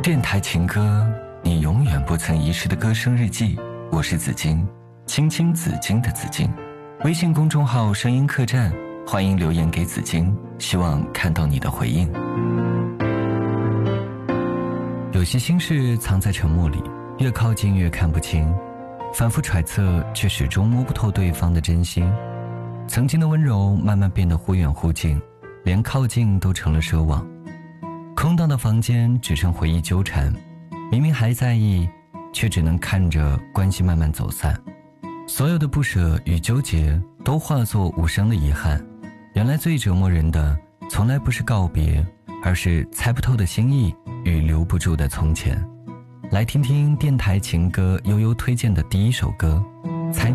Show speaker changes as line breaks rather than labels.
电台情歌，你永远不曾遗失的歌声日记。我是紫金，青青紫金的紫金。微信公众号声音客栈，欢迎留言给紫金，希望看到你的回应。有些心事藏在沉默里，越靠近越看不清，反复揣测却始终摸不透对方的真心。曾经的温柔慢慢变得忽远忽近，连靠近都成了奢望。空荡的房间只剩回忆纠缠，明明还在意，却只能看着关系慢慢走散。所有的不舍与纠结都化作无声的遗憾。原来最折磨人的从来不是告别，而是猜不透的心意与留不住的从前。来听听电台情歌悠悠推荐的第一首歌，猜